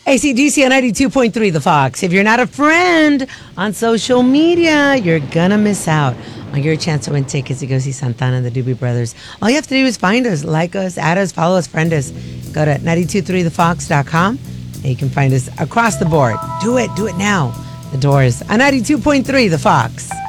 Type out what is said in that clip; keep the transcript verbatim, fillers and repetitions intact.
A C D C on ninety-two point three The Fox. If you're not a friend on social media, you're going to miss out on your chance to win tickets to go see Santana and the Doobie Brothers. All you have to do is find us, like us, add us, follow us, friend us. Go to nine two three the fox dot com and you can find us across the board. Do it. Do it now. The Doors on ninety-two point three The Fox.